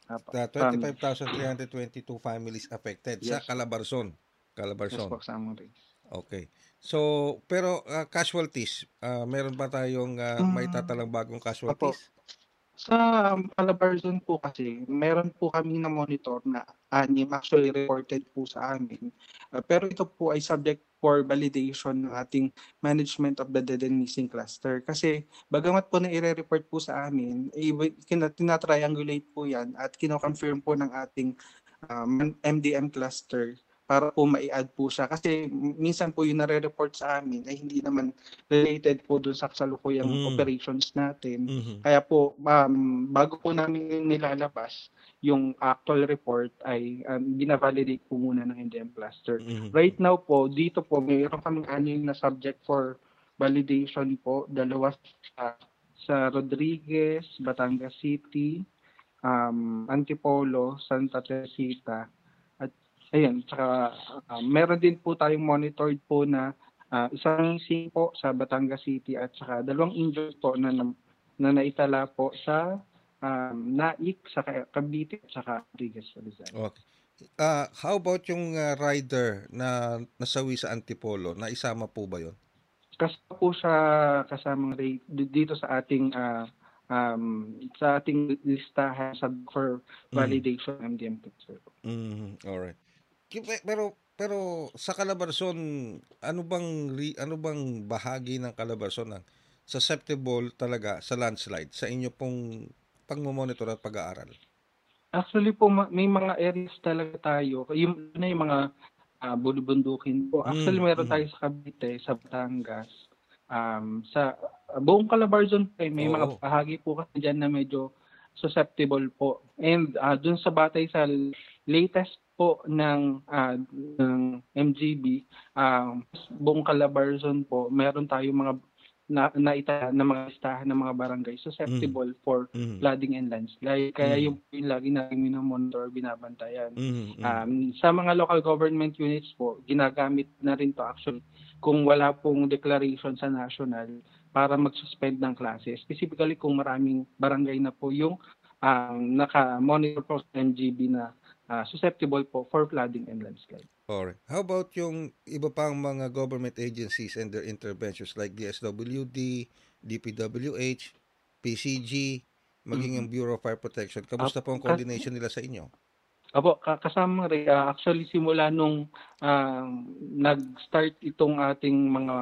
Opo, families. 25,322 families affected sa Yes po. Calabarzon. Yes po, Calabarzon. kasama rin. Okay. So, pero casualties, meron ba tayong Hmm, maitatalang bagong Opo. casualties? Sa Calabarzon po kasi meron po kaming na-monitor na 6 actually reported po sa amin. Pero ito po ay subject for validation ng ating management of the dead and missing cluster. Kasi bagamat po na ire-report po sa amin, tina-triangulate po 'yan at kino-confirm po ng ating MDM cluster para po mai-add po siya. Kasi minsan po yung nare-report sa amin ay hindi naman related po dun sa kasalukuyang Mm. operations natin. Mhm. Kaya po, bago po namin nilalabas yung actual report ay bina-validate po muna ng NDM cluster. Mhm. Right now po, dito po mayroon kaming anim na subject for validation po. Dalawa sa Rodriguez, Batangas City, Antipolo, Santa Teresita, at ayan, tsaka meron din po tayong monitored po na isang missing po sa Batangas City at saka dalawang injured po na naitala po sa Naik, sa Cavite at saka Rodriguez Rizal. Okay. How about yung rider na nasawi sa Antipolo? Naisama po ba yon? Kasama po siya kasamang rate dito sa ating listahan for Mhm. validation MDM cluster. Mhm. Alright. Pero sa Calabarzon, ano bang bahagi ng Calabarzon ang susceptible talaga sa landslide sa inyo pong pagmo-monitor at pag-aaral? Actually po may mga areas talaga tayo, yung na yung mga bulubundukin po. Actually Mm, meron tayo mhm. sa Cavite, sa Batangas, sa buong Calabarzon po may mga Oo. bahagi po kasi diyan na medyo susceptible po. And dun sa batay sa latest po ng MGB, buong Calabarzon po meron tayong mga naitala na mga listahan ng mga barangay Mhm. susceptible for Mhm. flooding and landslide. Kaya Mhm. yung lagi namin mino-monitor, binabantayan. Mhm. Mhm. Sa mga local government units po, ginagamit na rin to actually kung wala pong declaration sa national para mag-suspend ng klase. Specifically kung maraming barangay na po yung naka-monitor po sa MGB na susceptible po for flooding and landslide. Alright. How about yung iba pang mga government agencies and their interventions like DSWD, DPWH, PCG, maging Mm. ang Bureau of Fire Protection? Kamusta po ang coordination nila sa inyo? Opo, kasama rin, actually simula nung nag-start itong ating mga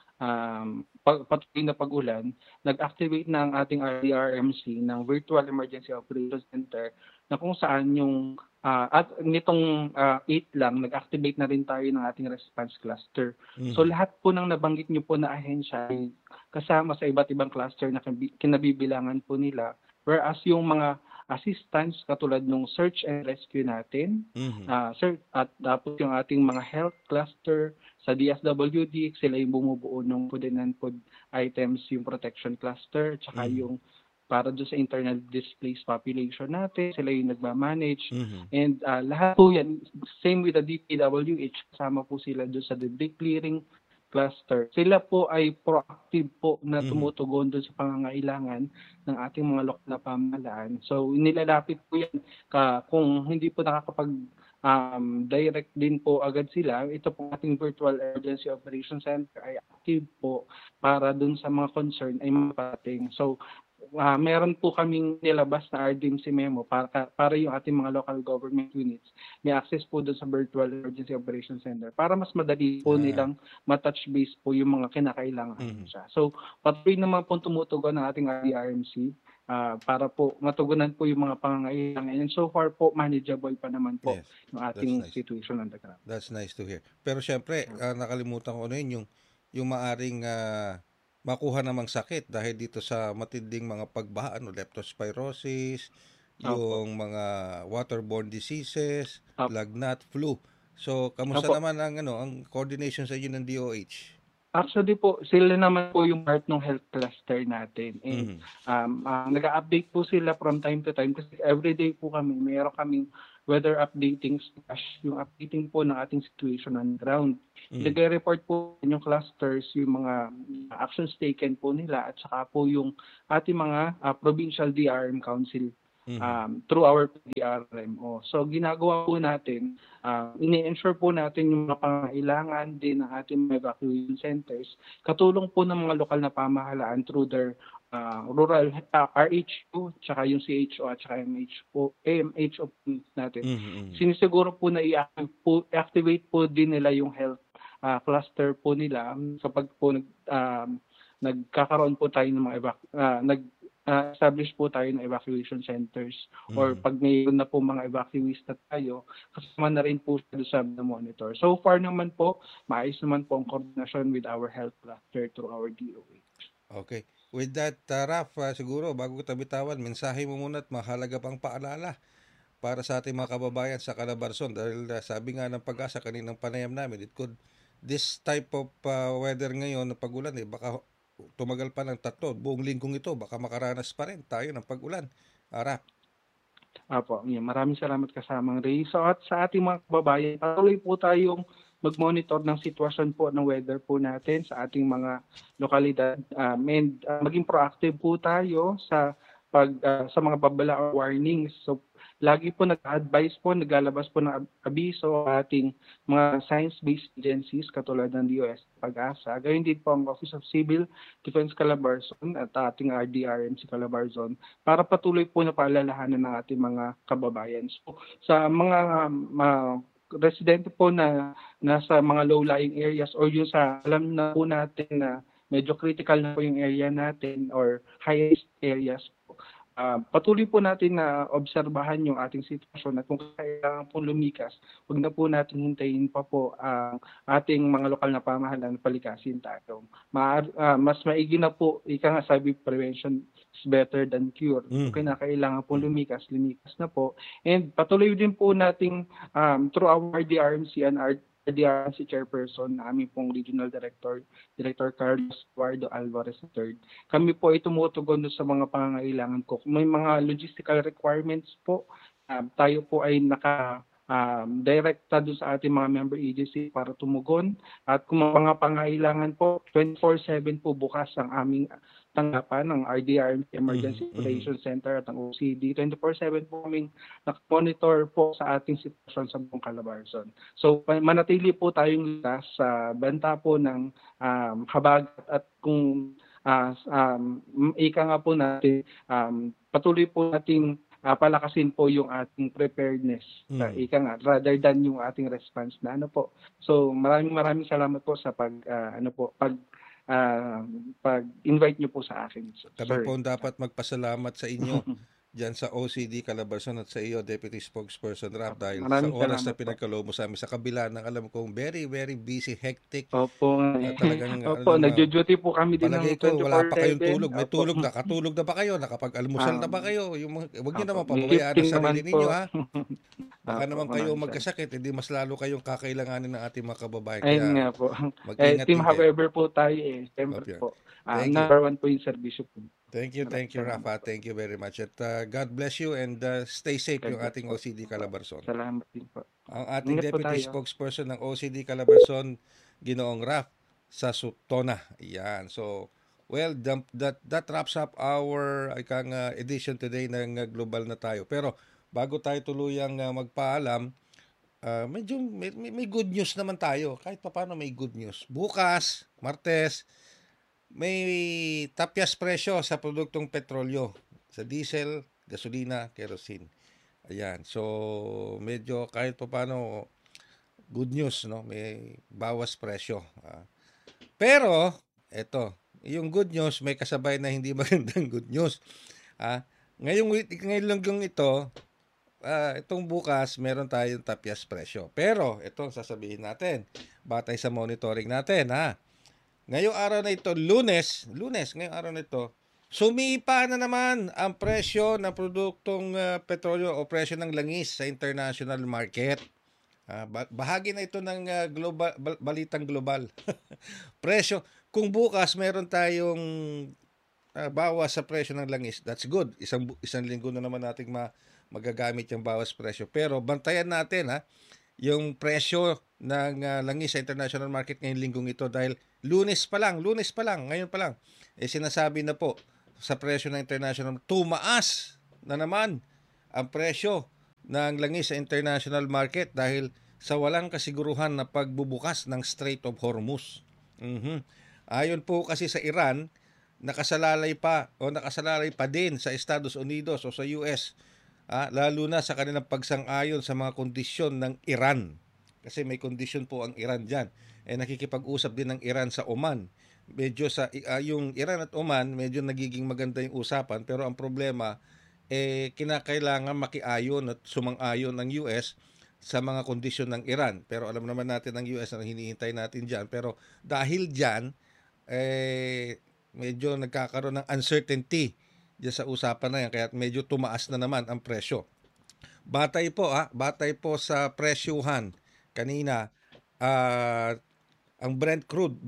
patuloy na pag-ulan, nag-activate na ang ating RDRMC ng Virtual Emergency Operations Center na kung saan yung at nitong 8 lang, nag-activate na rin tayo ng ating response cluster. So Mhm. lahat po ng nabanggit niyo po na ahensya ay kasama sa iba't ibang cluster na kinabibilangan po nila. Whereas yung mga assistance katulad nung search and rescue natin, Mhm. at tapos yung ating mga health cluster sa DSWD, sila yung bumubuo ng food and food items, yung protection cluster, tsaka Mhm. yung para doon sa internal displaced population natin, sila yung nagmamanage. Mhm. And lahat po yan, same with the DPWH, kasama po sila doon sa debris clearing cluster. Sila po ay proactive po na Mhm. tumutugon doon sa pangangailangan ng ating mga lokal na pamahalaan. So nilalapit po yan kung hindi po nakakapag direct din po agad sila, ito po ating Virtual Emergency Operations Center ay active po para dun sa mga concern ay mapating. So meron po kaming nilabas na RDMC memo para yung ating mga local government units may access po doon sa Virtual Emergency Operations Center para mas madali po Ah. nilang matouch base po yung mga kinakailangan Mhm. siya. So patuloy naman po tumutugon ng ating RDRMC para po matugunan po yung mga pangangailangan. And so far po, manageable pa naman po Yes. yung That's ating nice. situation on the ground. That's nice to hear. Pero syempre, nakalimutan ko na yun, yung maaring makuha namang sakit dahil dito sa matinding mga pagbaha, ano, leptospirosis, Opo. yung mga waterborne diseases, Opo. lagnat, flu. So, kamusta Opo. naman ang coordination sa inyo ng DOH? Actually po, sila naman po yung part ng health cluster natin. And Mhm. nag-update po sila from time to time kasi everyday po kami, mayroon kaming weather updating slash yung updating po ng ating situation on the ground. Mhm. Nag-report po yung clusters, yung mga actions taken po nila at saka po yung ating mga provincial DRM council Mhm. through our PDRMO. So ginagawa po natin, ini-ensure po natin yung mga pangangailangan din ng ating mga evacuation centers, katulong po ng mga lokal na pamahalaan through their rural RHU, tsaka yung CHO at tsaka MHO po natin. Mhm, mhm. Sinisiguro po na i-activate po din nila yung health cluster po nila kapag po nagkakaroon po tayo ng mga establish po tayo ng evacuation centers, or Mhm. pag mayroon na po mga evacuees na tayo, kasama na rin po siya sa monitor. So far naman po, maayos naman po ang coordination with our health cluster through our DOH. Okay. With that, Raf, siguro bago kita bitawan, mensahe mo muna at mahalaga pang paalala para sa ating mga kababayan sa Calabarzon dahil sabi nga ng Pag-asa kaninang panayam namin, this type of weather ngayon na pag-ulan baka tumagal pa ng 3 buong linggong ito, baka makaranas pa rin tayo ng pag-ulan. Raf. Apo, yun, maraming salamat kasamang Ray. So at sa ating mga kababayan, patuloy po tayong mag-monitor ng sitwasyon po ng weather po natin sa ating mga lokalidad, and maging proactive po tayo sa mga babala or warnings. So lagi po nag-advise po, naglalabas po ng abiso ang ating mga science-based agencies katulad ng DOS, Pag-asa. Gayon din po ang Office of Civil Defense Calabarzon at ating RDRMC Calabarzon para patuloy po na paalalahanan ng ating mga kababayan. So, sa mga residente po na nasa mga low-lying areas, or yung sa alam na po natin na medyo critical na po yung area natin or high-risk areas po, patuloy po natin na obserbahan yung ating sitwasyon, at kung kailangan po lumikas, huwag na po natin hintayin pa po ang ating mga lokal na pamahalaan, palikasin tayo. Mas maigi na po, ika nga sabi, prevention is better than cure. Kung Mhm. kinakailangan po lumikas na po. And patuloy din po nating through our DRMC and our DRMC Chairperson, aming pong Regional Director Carlos Eduardo Alvarez III. Kami po ay tumutugon sa mga pangangailangan ko. Kung may mga logistical requirements po, tayo po ay direkta doon sa ating mga member agency para tumugon. At kung mga pangailangan po, 24/7 po bukas ang aming tanggapan ng RDRMC Mhm. Emergency Mhm. Operations Center at ang OCD. 24/7 po kaming nakmonitor po sa ating sitwasyon sa buong Calabarzon. So manatili po tayong ligtas sa banta po ng habagat, at kung ika nga po natin, patuloy po nating palakasin po yung ating preparedness. Mhm. Ika nga, rather than yung ating response na ano po. So maraming salamat po sa pag-invite niyo po sa akin, Kami po sir. ang dapat magpasalamat sa inyo diyan sa OCD Calabarzon at sa iyo, Deputy Spokesperson Rap, dahil sa Maraming oras na salamat po. pinagkaloob mo sa amin sa kabila ng alam kong very, very busy, hectic, Opo, talagang opo, alam mo, nagdu-duty po kami din ng palagay ko wala pa kayong 24/7. tulog. May Opo. tulog na. Katulog na ba kayo? Nakapag-almusal na ba Um, kayo? Wag niyo naman May pababayaan ang shifting sarili naman ninyo, po. ha? Baka naman kayo Maraming salamat. magkasakit, hindi mas lalo kayong kakailanganin ng ating mga kababayan. Ayun Kaya nga po. mag-ingat Team din kayo. however po tayo siyempre Opo, yun. po. Thank you. Number one po yung serbisyo po. Thank Maraming you, salamat Rafa. po. Thank you very much. At God bless you and stay safe God yung bless ating po. OCD Calabarzon. Salamat din po. Ang ating Ingat po Deputy tayo. Spokesperson ng OCD Calabarzon, Ginoong Raf sa Sutona. Yan. So, well, that wraps up our edition today ng Global na tayo. Pero bago tayo tuluyang magpaalam, medyo may good news naman tayo. Kahit paano may good news. Bukas, Martes, may tapyas presyo sa produktong petrolyo, sa diesel, gasolina, kerosene. Ayan. So, medyo kahit paano good news, no? May bawas presyo. Pero, yung good news may kasabay na hindi magandang good news. Ngayong langgong ito, itong bukas, meron tayong tapyas presyo. Pero, ito sasabihin natin, batay sa monitoring natin, ngayong araw na ito, Lunes, ngayong araw na ito, sumipa na naman ang presyo ng produktong petrolyo o presyo ng langis sa international market. Bahagi na ito ng balitang global. Presyo, kung bukas meron tayong bawas sa presyo ng langis, that's good. Isang linggo na naman nating magagamit yung bawas presyo. Pero bantayan natin yung presyo ng langis sa international market ngayong linggong ito, dahil lunes pa lang, ngayon pa lang, sinasabi na po sa presyo ng international, tumaas na naman ang presyo ng langis sa international market dahil sa walang kasiguruhan na pagbubukas ng Strait of Hormuz. Ayon po kasi sa Iran, nakasalalay pa din sa Estados Unidos o sa US, lalo na sa kanilang pagsang-ayon sa mga kondisyon ng Iran. Kasi may kondisyon po ang Iran dyan. Nakikipag-usap din ng Iran sa Oman. Medyo yung Iran at Oman, medyo nagiging maganda yung usapan, pero ang problema, kinakailangan makiayon at sumang-ayon ng US sa mga kondisyon ng Iran. Pero alam naman natin ng US na hinihintay natin dyan. Pero dahil dyan, medyo nagkakaroon ng uncertainty dyan sa usapan na yan, kaya medyo tumaas na naman ang presyo. Batay po sa presyuhan kanina, ang Brent crude,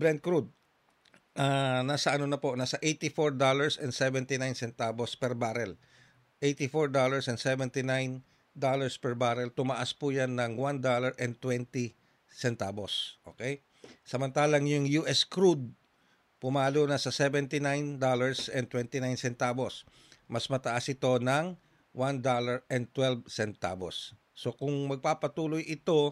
nasa $84.79 per barrel. $84.79 per barrel. Tumaas po yan ng $1.20. Okay? Samantalang yung US crude, pumalo na sa $79.29. Mas mataas ito ng $1.12. So kung magpapatuloy ito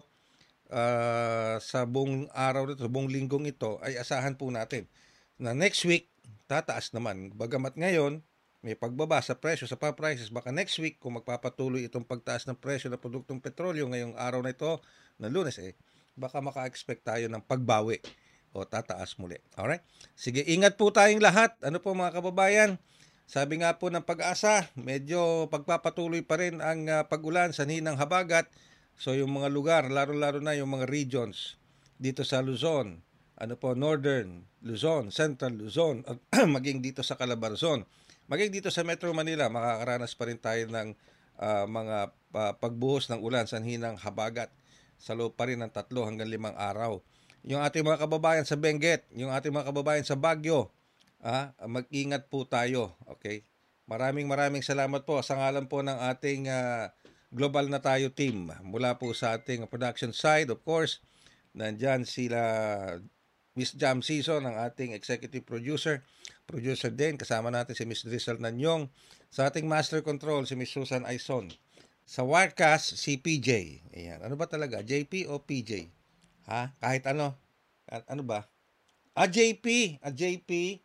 sa buong araw nito, buong linggong ito, ay asahan po natin na next week tataas naman. Bagamat ngayon may pagbaba sa presyo sa prices, baka next week kung magpapatuloy itong pagtaas ng presyo ng produktong petrolyo ngayong araw na ito na Lunes, baka maka-expect tayo ng pagbawi o tataas muli. Alright? Sige, ingat po tayong lahat. Ano po mga kababayan? Sabi nga po ng Pag-asa, medyo pagpapatuloy pa rin ang pag-ulan sa hinang habagat. So yung mga lugar, laro-laro na yung mga regions dito sa Luzon, Northern Luzon, Central Luzon, at maging dito sa Calabarzon, maging dito sa Metro Manila, makakaranas pa rin tayo ng mga pagbuhos ng ulan sa hinang habagat sa loob pa rin ng 3 hanggang 5 araw. Yung ating mga kababayan sa Benguet, yung ating mga kababayan sa Baguio, mag-ingat po tayo. Okay? Maraming salamat po sa ngalan po ng ating Global na Tayo team. Mula po sa ating production side, of course, nandyan sila Miss Jam Season, ang ating executive producer. Producer din, kasama natin si Miss Drizzle Nanyong. Sa ating master control, si Miss Susan Aison. Sa Wirecast, si PJ. Ayan. Ano ba talaga? JP o PJ? Kahit ano. Ano ba? JP. JP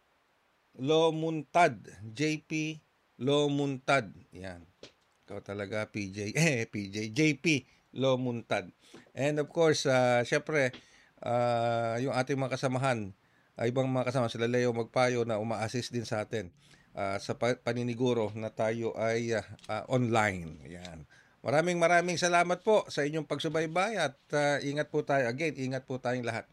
Lomuntad. JP Lomuntad. Ayan. Ikaw talaga, PJ. PJ. JP Lomuntad. And of course, syempre, yung ating mga kasamahan, ibang mga kasama, sila Leo Magpayo na uma-assist din sa atin sa paniniguro na tayo ay online. Yan. Maraming salamat po sa inyong pagsubaybay at ingat po tayo. Again, ingat po tayong lahat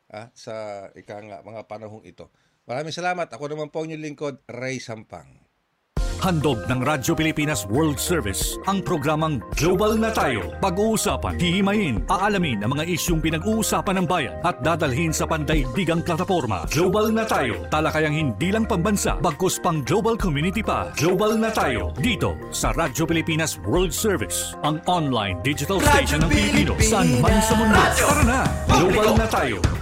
sa mga panahong ito. Maraming salamat. Ako naman po inyong lingkod, Ray Sampang. Handog ng Radyo Pilipinas World Service ang programang Global na Tayo. Pag-uusapan, hihimayin, aalamin ang mga isyung pinag-uusapan ng bayan at dadalhin sa pandaigdigang plataforma. Global na Tayo, talakayang hindi lang pambansa, bagkus pang global community pa. Global na Tayo, dito sa Radyo Pilipinas World Service, ang online digital station ng Pilipino. Saan man sa mundo. Tara na! Global na Tayo.